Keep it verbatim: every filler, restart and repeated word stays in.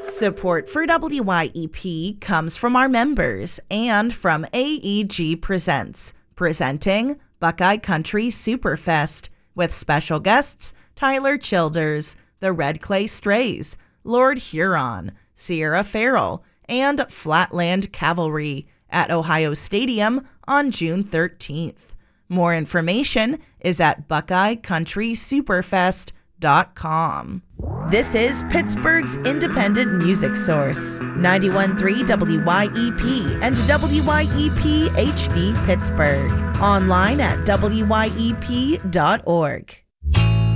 Support for W Y E P comes from our members and from A E G Presents, presenting Buckeye Country Superfest with special guests Tyler Childers, the Red Clay Strays, Lord Huron, Sierra Farrell, and Flatland Cavalry at Ohio Stadium on June thirteenth. More information is at buckeye country superfest dot com. This is Pittsburgh's independent music source, ninety-one point three W Y E P and W Y E P H D Pittsburgh. Online at W Y E P dot org.